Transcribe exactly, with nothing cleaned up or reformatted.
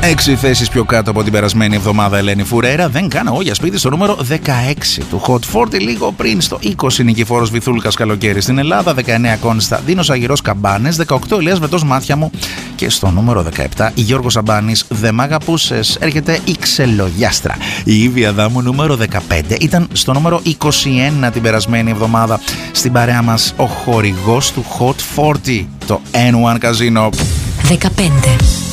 Έξι θέσεις πιο κάτω από την περασμένη εβδομάδα, Ελένη Φουρέρα. Δεν κάνω για σπίτι στο νούμερο δεκαέξι του Hot σαράντα. Λίγο πριν στο είκοσι, Νικηφόρος Βυθούλκας, Καλοκαίρι στην Ελλάδα. δεκαεννέα, Κωνσταντίνος Αγυρός, Καμπάνες. δεκαοκτώ, Ηλίας Βετός, Μάτια μου. Και στο νούμερο δεκαεπτά, Γιώργος Σαμπάνης, Δεν μ' αγαπούσες. Έρχεται η Ξελογιάστρα. Η Ήβη Αδάμου, νούμερο δεκαπέντε, ήταν στο νούμερο είκοσι ένα την περασμένη εβδομάδα. Στην παρέα μας ο χορηγός του Hot σαράντα, το N ένα Casino. δεκαπέντε.